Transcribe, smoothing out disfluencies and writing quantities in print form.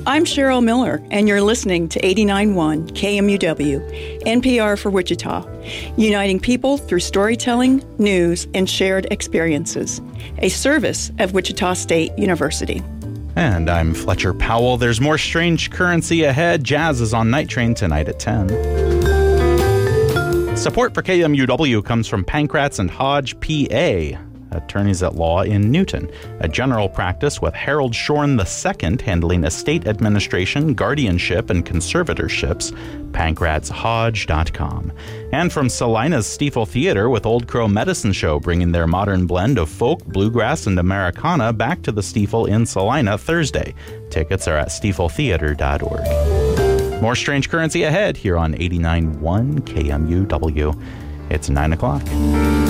I'm Cheryl Miller, and you're listening to 89.1 KMUW, NPR for Wichita, uniting people through storytelling, news, and shared experiences, a service of Wichita State University. And I'm Fletcher Powell. There's more strange currency ahead. Jazz is on Night Train tonight at 10. Support for KMUW comes from Pankratz and Hodge, PA, attorneys at law in Newton, a general practice with Harold Shorn II handling estate administration, guardianship, and conservatorships. PankratzHodge.com. And from Salina's Stiefel Theater with Old Crow Medicine Show bringing their modern blend of folk, bluegrass, and Americana back to the Stiefel in Salina Thursday. Tickets are at stiefeltheater.org. More strange currency ahead here on 89.1 KMUW. It's 9 o'clock.